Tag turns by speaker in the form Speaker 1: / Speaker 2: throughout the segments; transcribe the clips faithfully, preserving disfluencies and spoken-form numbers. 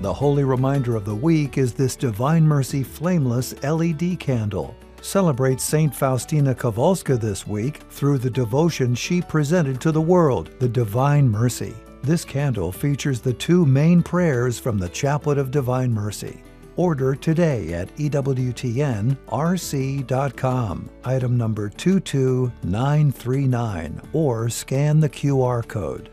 Speaker 1: The holy reminder of the week is this Divine Mercy Flameless L E D candle. Celebrate Saint Faustina Kowalska this week through the devotion she presented to the world, the Divine Mercy. This candle features the two main prayers from the Chaplet of Divine Mercy. Order today at E W T N R C dot com, item number two two nine three nine, or scan the Q R code.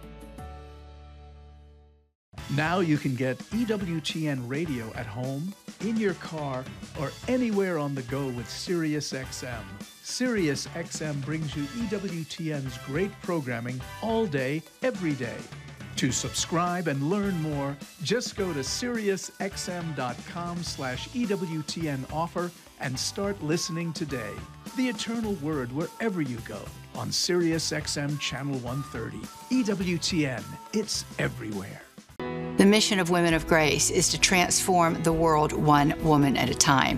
Speaker 2: Now you can get E W T N radio at home, in your car, or anywhere on the go with SiriusXM. SiriusXM brings you E W T N's great programming all day, every day. To subscribe and learn more, just go to SiriusXM.com slash EWTN offer and start listening today. The Eternal Word wherever you go on SiriusXM Channel one thirty. E W T N, it's everywhere.
Speaker 3: The mission of Women of Grace is to transform the world one woman at a time.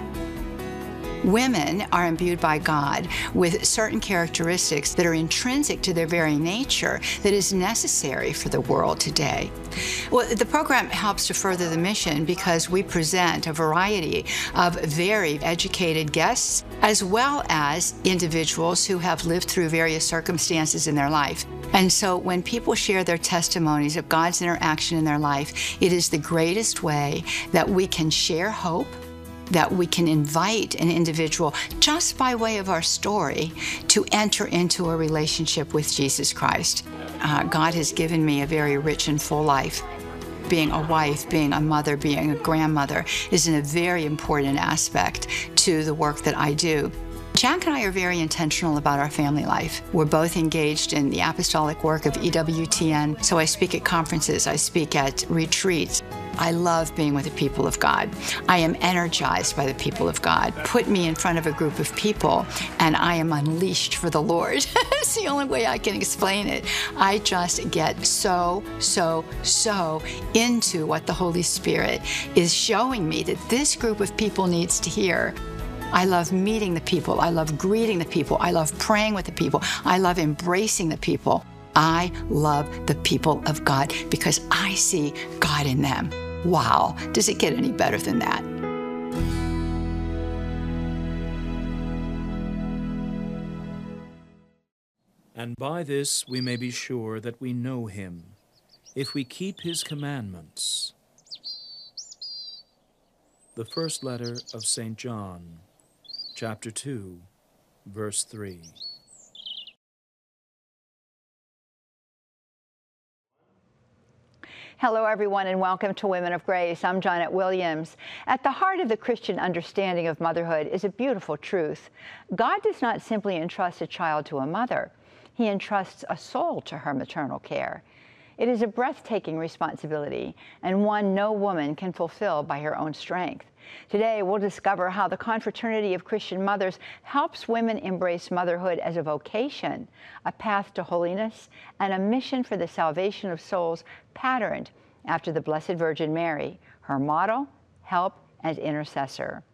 Speaker 3: Women are imbued by God with certain characteristics that are intrinsic to their very nature that is necessary for the world today. Well, the program helps to further the mission because we present a variety of very educated guests as well as individuals who have lived through various circumstances in their life. And so when people share their testimonies of God's interaction in their life, it is the greatest way that we can share hope, that we can invite an individual just by way of our story to enter into a relationship with Jesus Christ. Uh, God has given me a very rich and full life. Being a wife, being a mother, being a grandmother is a very important aspect to the work that I do. Jack and I are very intentional about our family life. We're both engaged in the apostolic work of E W T N, so I speak at conferences, I speak at retreats. I love being with the people of God. I am energized by the people of God. Put me in front of a group of people and I am unleashed for the Lord. It's the only way I can explain it. I just get so, so, so into what the Holy Spirit is showing me that this group of people needs to hear. I love meeting the people. I love greeting the people. I love praying with the people. I love embracing the people. I love the people of God because I see God in them. Wow, does it get any better than that?
Speaker 4: And by this we may be sure that we know him, if we keep his commandments. The first letter of Saint John, chapter two, verse three.
Speaker 5: Hello, everyone, and welcome to Women of Grace. I'm Janet Williams. At the heart of the Christian understanding of motherhood is a beautiful truth. God does not simply entrust a child to a mother. He entrusts a soul to her maternal care. It is a breathtaking responsibility, and one no woman can fulfill by her own strength. Today, we'll discover how the Confraternity of Christian Mothers helps women embrace motherhood as a vocation, a path to holiness, and a mission for the salvation of souls patterned after the Blessed Virgin Mary, her model, help, and intercessor.